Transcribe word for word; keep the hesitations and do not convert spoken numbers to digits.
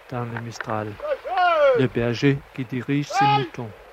dans le Mistral, le berger qui dirige ses moutons.